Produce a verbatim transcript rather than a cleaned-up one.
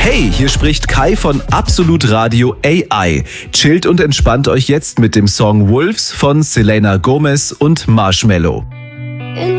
Hey, hier spricht Kai von Absolut Radio A I. Chillt und entspannt euch jetzt mit dem Song Wolves von Selena Gomez und Marshmello.